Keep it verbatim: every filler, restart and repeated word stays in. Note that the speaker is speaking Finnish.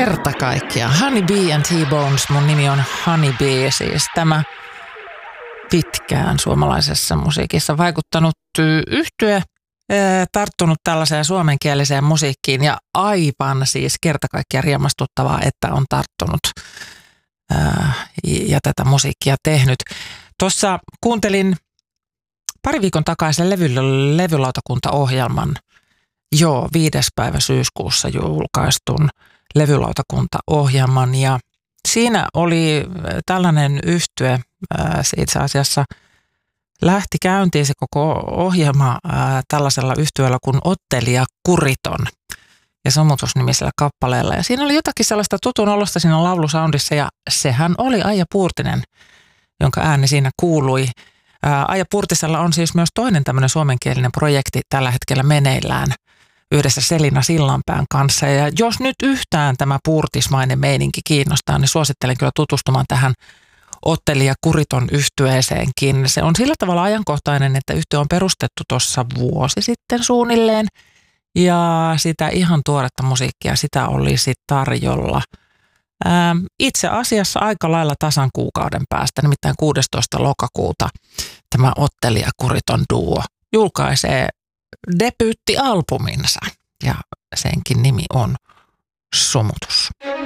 Kerta kaikkiaan. Honey Bee and T-Bones. Mun nimi on Honey Bee, siis tämä pitkään suomalaisessa musiikissa vaikuttanut yhtye, tarttunut tällaiseen suomenkieliseen musiikkiin ja aivan siis kerta kaikkiaan riemastuttavaa, että on tarttunut ja tätä musiikkia tehnyt. Tuossa kuuntelin pari viikon takaisen levy, levylautakuntaohjelman, joo, viides päivä syyskuussa julkaistun levylautakuntaohjelman ja siinä oli tällainen yhtye, se itse asiassa lähti käyntiin se koko ohjelma ää, tällaisella yhtyeellä kuin Ottelija Kuriton ja Sumutusnimisellä kappaleella. Ja siinä oli jotakin sellaista tutun olosta siinä laulusoundissa ja sehän oli Aija Puurtinen, jonka ääni siinä kuului. Ää, Aija Puurtisella on siis myös toinen tämmöinen suomenkielinen projekti tällä hetkellä meneillään yhdessä Selina Sillanpään kanssa. Ja jos nyt yhtään tämä puurtismainen meininki kiinnostaa, niin suosittelen kyllä tutustumaan tähän Ottelija Kuriton yhtyeeseenkin. Se on sillä tavalla ajankohtainen, että yhtye on perustettu tuossa vuosi sitten suunnilleen. Ja sitä ihan tuoretta musiikkia, sitä olisi tarjolla. Ää, itse asiassa aika lailla tasan kuukauden päästä, nimittäin kuudestoista lokakuuta tämä Ottelija Kuriton duo julkaisee debyyttialbuminsa. Ja senkin nimi on Sumutus.